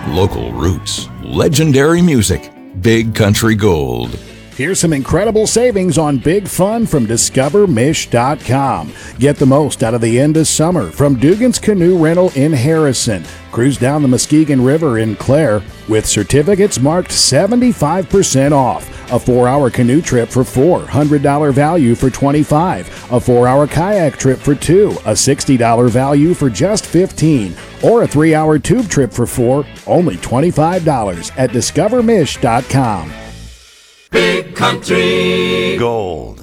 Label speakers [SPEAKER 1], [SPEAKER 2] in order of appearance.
[SPEAKER 1] Local roots, legendary music, Big Country Gold.
[SPEAKER 2] Here's some incredible savings on Big Fun from DiscoverMish.com. Get the most out of the end of summer from Dugan's Canoe Rental in Harrison. Cruise down the Muskegon River in Clare with certificates marked 75% off. A 4-hour canoe trip for $4, $100 value for $25. A 4-hour kayak trip for $2, a $60 value for just $15. Or a 3-hour tube trip for $4, only $25 at DiscoverMish.com.
[SPEAKER 3] Big Country Gold.